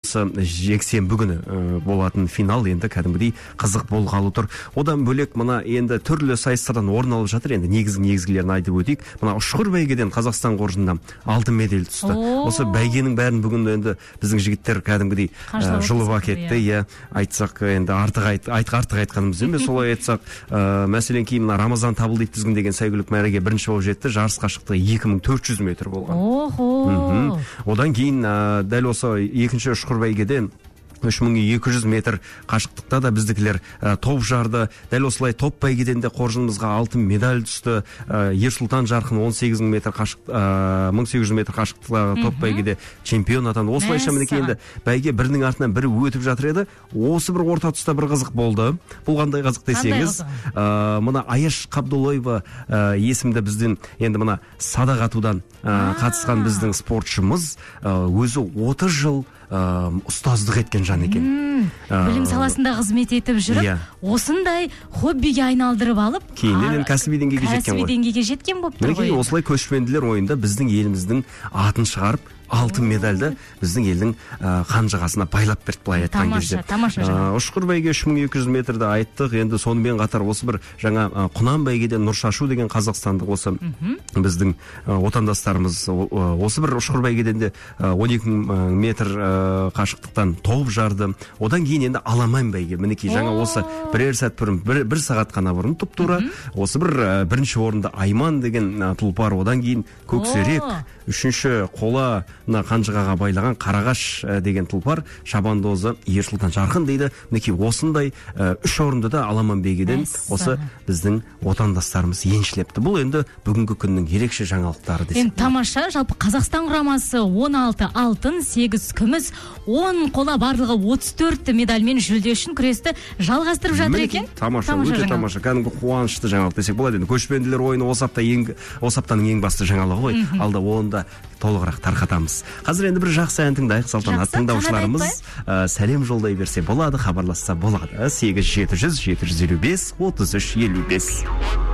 осы жексенбі күні болатын финал енді кәдімгідей қызық болғалы тұр. Одан бөлек мына енді түрлі сайыстардан орын алып жатыр. Енді негізгілерін айтып өтейік. Мына ұшқыр бәйгеден Қазақстан қоржынына алтын медаль түсті. Осы бәйгенің бәрін бүгін енді біздің жігіттер кәдімгідей жұлып әкетті. Иә, айтсақ енді артық айтқанымыз емес. Солай айтсақ, мәселен кейін мына Рамазан Табылдиев тізгін деген сәйгүлік мәреге бірінші болып жетті. Жарыс қашықтығы 2400 метр болған. Одан кейін дәл осы екінші ұшқыр бәйгеден 3200 метр қашықтықта да біздікілер топ жарды. Дәл осылай топ бәйгеден де қоржынымызға алтын медаль түсті. Ерсұлтан Жарқын 18 метр 1800 метр қашықтықта топ бәйгеде чемпион атанды. Осылайша мінекей енді бәйге бірінің артынан бірі өтіп жатыр еді. Осы бір орта тұста бір қызық болды. Бұл қандай қызық десеңіз, мына Аяш Қабдолоева есімді біздің енді мына садақ атудан қатысқан біздің спортшымыз өзі 30 жыл ұстаздық еткен жан екен. Білім саласында қызмет етіп жүріп, осындай хоббиге айналдырып алып, кейіннен кәсіби деңгейге жеткен болып тұр ғой. Осылай көшпенділер ойында біздің еліміздің атын шығарып, алтын медальды біздің елдің қанжығасына байлап берді, былай айтқан кезде. Ұшқыр бәйге 3200 метрді айттық. Енді сонымен қатар осы бір жаңа Құнан бәйгеден Нұршашу деген қазақстандық осы біздің отандастарымыз осы бір ұшқыр бәйгеден де 12 метр қашықтықтан топ жарды. Одан кейін енді Аламан бәйге, мінекей жаңа осы бірер сәт бұрын, бір сағат қана бұрын тұп-тура осы бір бірінші орында Айман деген тұлпар, одан кейін Көксерек, үшінші қола қанжығаға байлаған Қарағаш деген тұлпар, шабандозы Ерсұлтан Жарқын дейді. Мінекей осындай үш орынды да Аламан бәйгеден осы біздің отандастарымыз еншілепті. Бұл енді бүгінгі күннің ерекше жаңалықтары десек. Енді тамаша, жалпы Қазақстан құрамасы 16 алтын, 8 күміс, 10 қола, барлығы 34 медальмен жүлде үшін күресті жалғастырып жатыр екен. Тамаша, өте тамаша. Кәдімгі қуанышты жаңалық десек болады. Енді көшпенділер ойыны осы аптаның ең басты жаңалығы ғой. Алда оны да толығырақ тарқатамыз. Қазір енді бір жақсы ән тыңдайық. Салтанат, тыңдаушыларымыз сәлем жолдай берсе болады, хабарласса болады. 8 700 755 33 55.